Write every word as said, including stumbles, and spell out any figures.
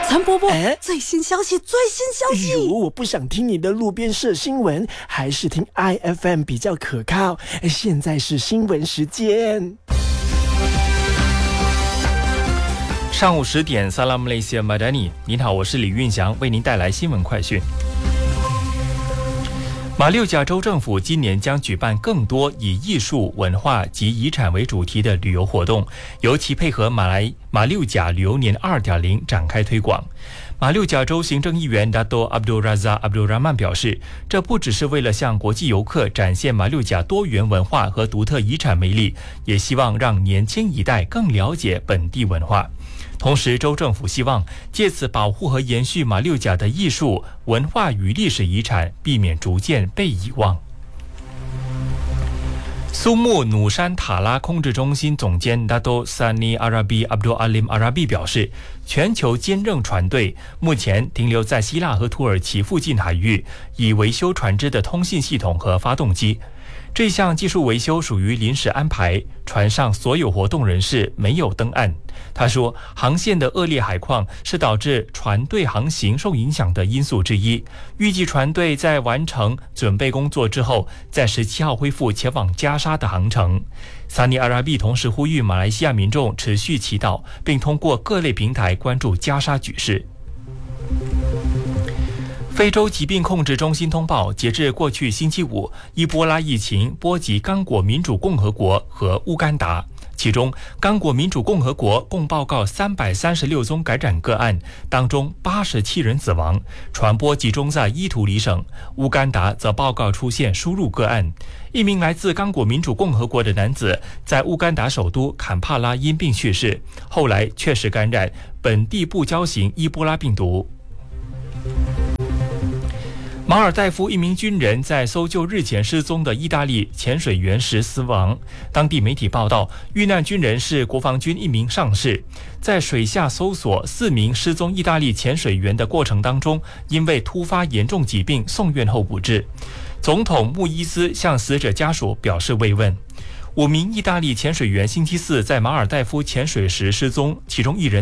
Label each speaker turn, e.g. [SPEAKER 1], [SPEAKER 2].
[SPEAKER 1] 陈伯伯，
[SPEAKER 2] 哎，
[SPEAKER 1] 最新消息，最新消息！
[SPEAKER 2] 如我不想听你的路边社新闻，还是听 I F M 比较可靠。现在是新闻时间。
[SPEAKER 3] 上午十点 Salam Malaysia Madani， 您好，我是李运祥，为您带来新闻快讯。马六甲州政府今年将举办更多以艺术、文化及遗产为主题的旅游活动，尤其配合马来马六甲旅游年 二点零 展开推广。马六甲州行政议员 Dato' Abdul Razak Abdul Rahman 表示，这不只是为了向国际游客展现马六甲多元文化和独特遗产魅力，也希望让年轻一代更了解本地文化。同时，州政府希望借此保护和延续马六甲的艺术、文化与历史遗产，避免逐渐被遗忘。苏木努山塔拉控制中心总监 Dato' Sani Arabi Abdul Alim Arabi 表示，全球监证船队目前停留在希腊和土耳其附近海域，以维修船只的通信系统和发动机。这项技术维修属于临时安排，船上所有活动人士没有登岸。他说，航线的恶劣海况是导致船队航行受影响的因素之一。预计船队在完成准备工作之后，在十七号恢复前往加沙的航程。萨尼阿拉比同时呼吁马来西亚民众持续祈祷，并通过各类平台关注加沙局势。非洲疾病控制中心通报，截至过去星期五，伊波拉疫情波及刚果民主共和国和乌干达。其中，刚果民主共和国共报告三百三十六宗感染个案，当中八十七人死亡，传播集中在伊图里省。乌干达则报告出现输入个案，一名来自刚果民主共和国的男子在乌干达首都坎帕拉因病去世，后来确实感染本地布胶型伊波拉病毒。马尔代夫一名军人在搜救日前失踪的意大利潜水员时死亡。当地媒体报道，遇难军人是国防军一名上士，在水下搜索四名失踪意大利潜水员的过程当中，因为突发严重疾病送院后不治。总统穆伊斯向死者家属表示慰问。五名意大利潜水员星期四在马尔代夫潜水时失踪，其中一人